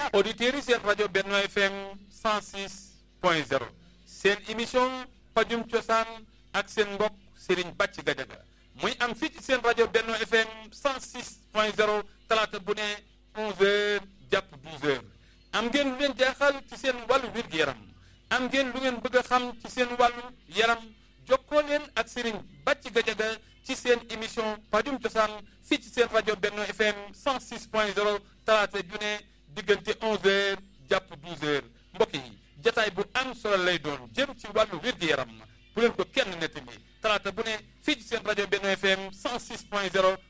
auditeurs yi seen rajo Benno FM 106.0 seen émission pajum cosaan ak seen mbokk Serigne Bàcci Gajaga muy am fii ci seen rajo Benno FM 106.0 talaata bu ne 11h jàpp 12h am ngeen lu leen jaaxal ci seen wàllu wér-gu-yaram am ngeen lu ngeen bëgg a xam ci seen wàllu yaram jokkoo leen ak Serigne Bàcci Gajaga ci seen émission pajum cosaan fii ci seen rajo Benno FM 106.0 talaata ju ne diggante 11h jàpp 12h mbokk yi jataay bu am solo lay doon jëm ci wàllu wér-gu-yaram bu leen ko kenn nettali talaata bu ne fii ci seen rajo Benno FM 106.0